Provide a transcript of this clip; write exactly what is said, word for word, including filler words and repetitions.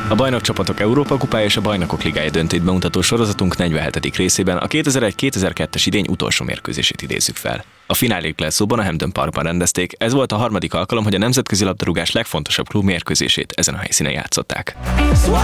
A Bajnokcsapatok Európa kupája és a Bajnokok Ligája döntőt bemutató sorozatunk negyvenhetedik részében a kétezer-egy kétezer-kettes idény utolsó mérkőzését idézzük fel. A finálét Glasgow-ban a Hampden Parkban rendezték, ez volt a harmadik alkalom, hogy a nemzetközi labdarúgás legfontosabb klub mérkőzését ezen a helyszínen játszották.